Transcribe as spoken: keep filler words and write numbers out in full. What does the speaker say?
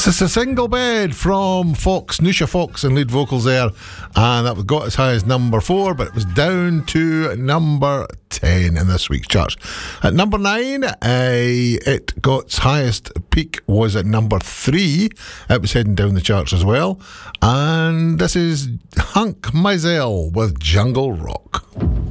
It's a single bed from Fox, Nusha Fox and lead vocals there, and that got as high as number four, but it was down to number ten in this week's charts. At number nine, uh, it got its highest peak was at number three. It was heading down the charts as well, and this is Hank Mizell with Jungle Rock.